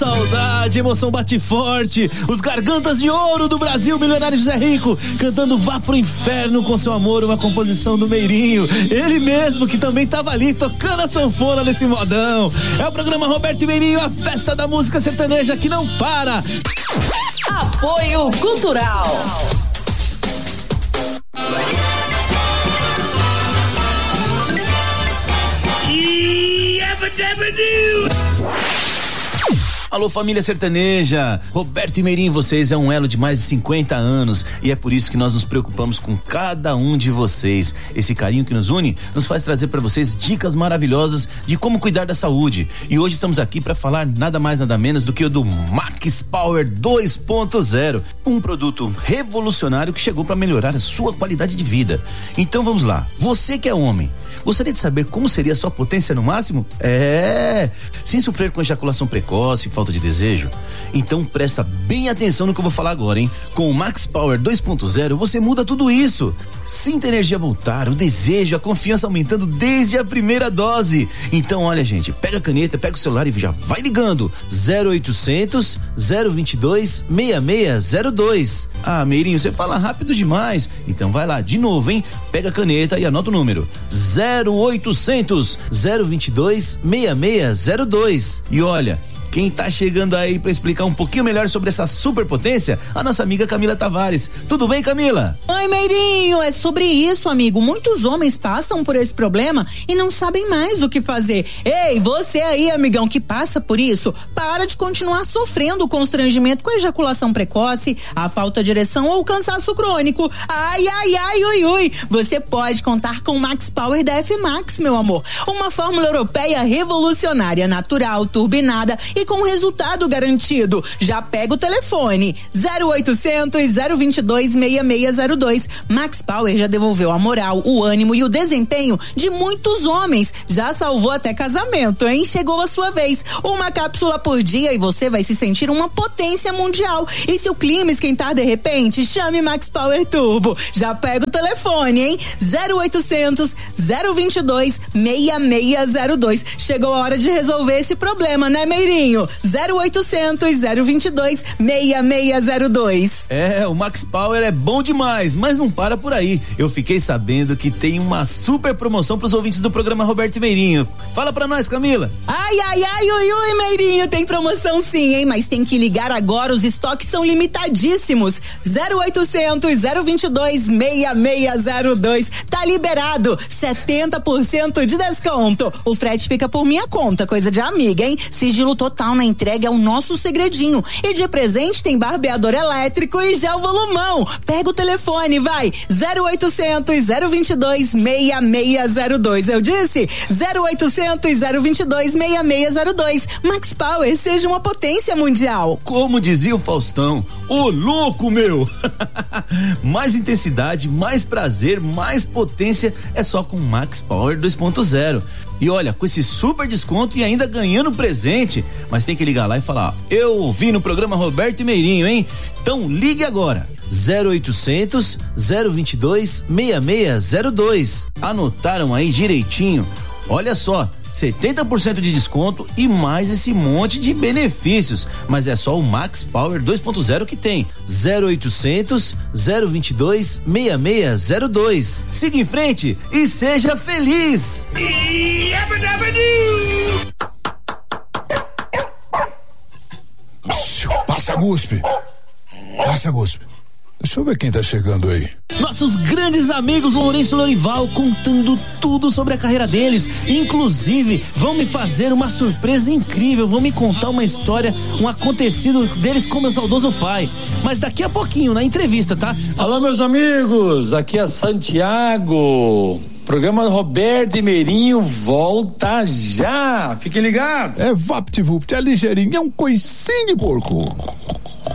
Saudade, emoção bate forte. Os gargantas de ouro do Brasil, Milionário José Rico, cantando Vá pro Inferno com Seu Amor, uma composição do Meirinho. Ele mesmo que também tava ali tocando a sanfona nesse modão. É o programa Roberto e Meirinho, a festa da música sertaneja que não para. Apoio Cultural. Alô, família sertaneja, Roberto e Meirinho, vocês é um elo de mais de 50 anos e é por isso que nós nos preocupamos com cada um de vocês. Esse carinho que nos une nos faz trazer para vocês dicas maravilhosas de como cuidar da saúde. E hoje estamos aqui para falar nada mais nada menos do que o do Max Power 2.0, um produto revolucionário que chegou para melhorar a sua qualidade de vida. Então vamos lá, você que é homem, gostaria de saber como seria a sua potência no máximo? Sem sofrer com ejaculação precoce, falta de desejo? Então presta bem atenção no que eu vou falar agora, hein? Com o Max Power 2.0 você muda tudo isso. Sinta a energia voltar, o desejo, a confiança aumentando desde a primeira dose. Então olha, gente, pega a caneta, pega o celular e já vai ligando 0800 022 6602. Ah, Meirinho, você fala rápido demais. Então vai lá, de novo, hein? Pega a caneta e anota o número 0800 022 6602. E olha, quem tá chegando aí para explicar um pouquinho melhor sobre essa superpotência, a nossa amiga Camila Tavares. Tudo bem, Camila? Oi, Meirinho, é sobre isso, amigo. Muitos homens passam por esse problema e não sabem mais o que fazer. Ei, você aí, amigão, que passa por isso, para de continuar sofrendo o constrangimento com a ejaculação precoce, a falta de ereção ou o cansaço crônico. Ai, ai, ai, ui, ui. Você pode contar com o Max Power da F-Max, meu amor. Uma fórmula europeia revolucionária, natural, turbinada e com resultado garantido. Já pega o telefone 0800 022 6602. Max Power já devolveu a moral, o ânimo e o desempenho de muitos homens. Já salvou até casamento, hein? Chegou a sua vez. Uma cápsula por dia e você vai se sentir uma potência mundial. E se o clima esquentar de repente, chame Max Power Turbo. Já pega o telefone, hein? 0800 022 6602. Chegou a hora de resolver esse problema, né, Meirinho? 0800 022 6602. O Max Power é bom demais, mas não para por aí. Eu fiquei sabendo que tem uma super promoção pros ouvintes do programa Roberto e Meirinho. Fala pra nós, Camila. Ai, ai, ai, ui, ui, Meirinho, tem promoção sim, hein? Mas tem que ligar agora, os estoques são limitadíssimos. 0800 022 6602. Tá liberado, 70% de desconto. O frete fica por minha conta, coisa de amiga, hein? Sigilo total na entrega é o nosso segredinho. E de presente tem barbeador elétrico e gel volumão. Pega o telefone, vai, 0800 022 6602. Eu disse 0800 022 6602. Max Power, seja uma potência mundial. Como dizia o Faustão, ô louco, meu! Mais intensidade, mais prazer, mais potência é só com Max Power 2.0. E olha, com esse super desconto e ainda ganhando presente, mas tem que ligar lá e falar, eu ouvi no programa Roberto e Meirinho, hein? Então ligue agora, 0800 022 6602. Anotaram aí direitinho? Olha só, 70% de desconto e mais esse monte de benefícios. Mas é só o Max Power 2.0 que tem. 0800 022 6602. Siga em frente e seja feliz. Passa, Guspe. Passa, Guspe. Deixa eu ver quem tá chegando aí. Nossos grandes amigos Lourenço e Lorival contando tudo sobre a carreira deles. Inclusive, vão me fazer uma surpresa incrível. Vão me contar uma história, um acontecido deles com meu saudoso pai. Mas daqui a pouquinho, na entrevista, tá? Alô, meus amigos, aqui é Santiago. Programa Roberto e Meirinho volta já. Fiquem ligados. É VaptVupt, é ligeirinho, é um coicinho de porco.